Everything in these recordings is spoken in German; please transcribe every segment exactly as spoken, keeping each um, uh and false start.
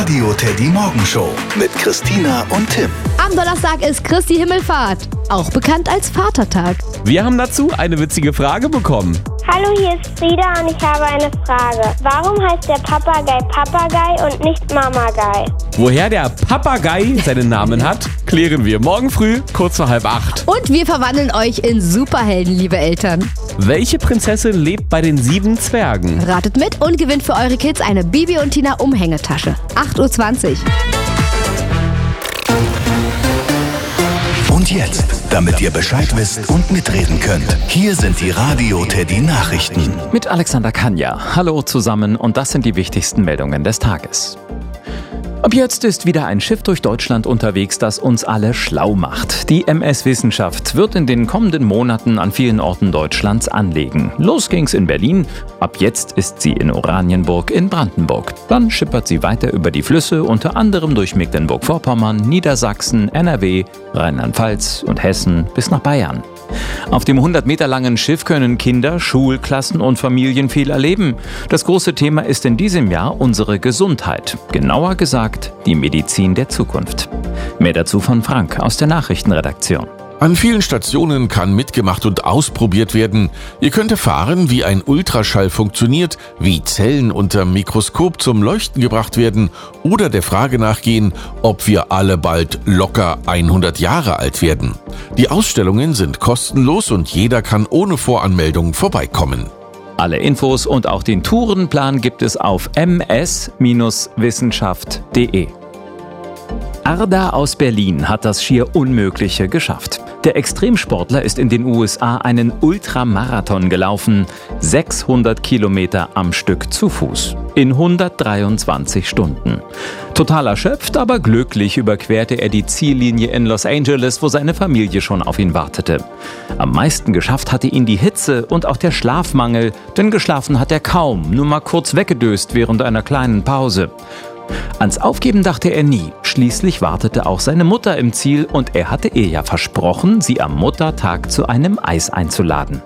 Radio Teddy Morgenshow mit Christina und Tim. Am Donnerstag ist Christi Himmelfahrt, auch bekannt als Vatertag. Wir haben dazu eine witzige Frage bekommen. Hallo, hier ist Frieda und ich habe eine Frage. Warum heißt der Papagei Papagei und nicht Mamagei? Woher der Papagei seinen Namen hat, klären wir morgen früh, kurz vor halb acht. Und wir verwandeln euch in Superhelden, liebe Eltern. Welche Prinzessin lebt bei den sieben Zwergen? Ratet mit und gewinnt für eure Kids eine Bibi und Tina Umhängetasche. acht Uhr zwanzig. Und jetzt, damit ihr Bescheid wisst und mitreden könnt, hier sind die Radio Teddy Nachrichten. Mit Alexander Kanja. Hallo zusammen und das sind die wichtigsten Meldungen des Tages. Ab jetzt ist wieder ein Schiff durch Deutschland unterwegs, das uns alle schlau macht. Die M S Wissenschaft wird in den kommenden Monaten an vielen Orten Deutschlands anlegen. Los ging's in Berlin, ab jetzt ist sie in Oranienburg in Brandenburg. Dann schippert sie weiter über die Flüsse, unter anderem durch Mecklenburg-Vorpommern, Niedersachsen, N R W, Rheinland-Pfalz und Hessen bis nach Bayern. Auf dem hundert Meter langen Schiff können Kinder, Schulklassen und Familien viel erleben. Das große Thema ist in diesem Jahr unsere Gesundheit. Genauer gesagt, die Medizin der Zukunft. Mehr dazu von Frank aus der Nachrichtenredaktion. An vielen Stationen kann mitgemacht und ausprobiert werden. Ihr könnt erfahren, wie ein Ultraschall funktioniert, wie Zellen unter Mikroskop zum Leuchten gebracht werden oder der Frage nachgehen, ob wir alle bald locker hundert Jahre alt werden. Die Ausstellungen sind kostenlos und jeder kann ohne Voranmeldung vorbeikommen. Alle Infos und auch den Tourenplan gibt es auf m s wissenschaft punkt d e. Arda aus Berlin hat das schier Unmögliche geschafft. Der Extremsportler ist in den U S A einen Ultramarathon gelaufen, sechshundert Kilometer am Stück zu Fuß, in hundertdreiundzwanzig Stunden. Total erschöpft, aber glücklich überquerte er die Ziellinie in Los Angeles, wo seine Familie schon auf ihn wartete. Am meisten geschafft hatte ihn die Hitze und auch der Schlafmangel, denn geschlafen hat er kaum, nur mal kurz weggedöst während einer kleinen Pause. Ans Aufgeben dachte er nie. Schließlich wartete auch seine Mutter im Ziel und er hatte ihr ja versprochen, sie am Muttertag zu einem Eis einzuladen.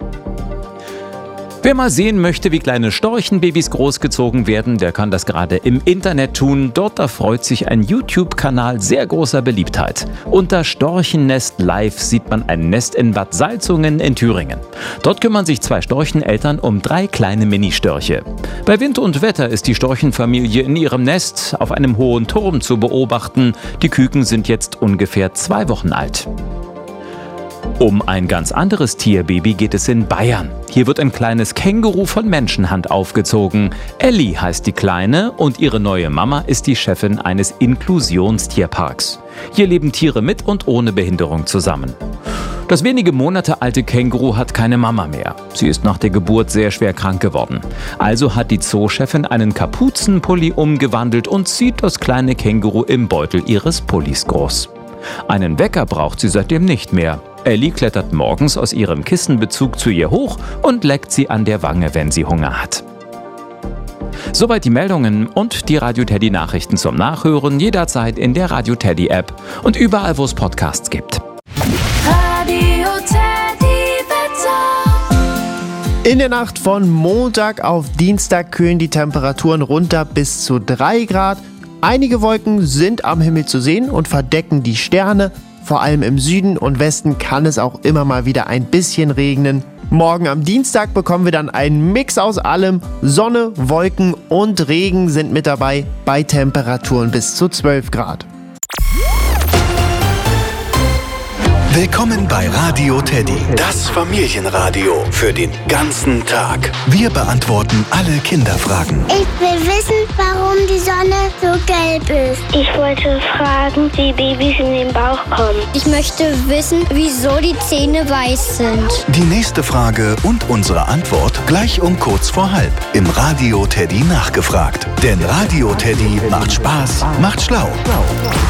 Wer mal sehen möchte, wie kleine Storchenbabys großgezogen werden, der kann das gerade im Internet tun. Dort erfreut sich ein YouTube-Kanal sehr großer Beliebtheit. Unter Storchennest Live sieht man ein Nest in Bad Salzungen in Thüringen. Dort kümmern sich zwei Storcheneltern um drei kleine Ministörche. Bei Wind und Wetter ist die Storchenfamilie in ihrem Nest auf einem hohen Turm zu beobachten. Die Küken sind jetzt ungefähr zwei Wochen alt. Um ein ganz anderes Tierbaby geht es in Bayern. Hier wird ein kleines Känguru von Menschenhand aufgezogen. Elli heißt die Kleine und ihre neue Mama ist die Chefin eines Inklusionstierparks. Hier leben Tiere mit und ohne Behinderung zusammen. Das wenige Monate alte Känguru hat keine Mama mehr. Sie ist nach der Geburt sehr schwer krank geworden. Also hat die Zoochefin einen Kapuzenpulli umgewandelt und zieht das kleine Känguru im Beutel ihres Pullis groß. Einen Wecker braucht sie seitdem nicht mehr. Elli klettert morgens aus ihrem Kissenbezug zu ihr hoch und leckt sie an der Wange, wenn sie Hunger hat. Soweit die Meldungen und die Radio Teddy Nachrichten zum Nachhören jederzeit in der Radio Teddy App und überall, wo es Podcasts gibt. Radio Teddy Wetter. In der Nacht von Montag auf Dienstag kühlen die Temperaturen runter bis zu drei Grad. Einige Wolken sind am Himmel zu sehen und verdecken die Sterne. Vor allem im Süden und Westen kann es auch immer mal wieder ein bisschen regnen. Morgen am Dienstag bekommen wir dann einen Mix aus allem. Sonne, Wolken und Regen sind mit dabei bei Temperaturen bis zu zwölf Grad. Willkommen bei Radio Teddy, das Familienradio für den ganzen Tag. Wir beantworten alle Kinderfragen. Ich will wissen, warum die Sonne so gelb ist. Ich wollte fragen, wie Babys in den Bauch kommen. Ich möchte wissen, wieso die Zähne weiß sind. Die nächste Frage und unsere Antwort gleich um kurz vor halb im Radio Teddy nachgefragt. Denn Radio Teddy macht Spaß, macht schlau.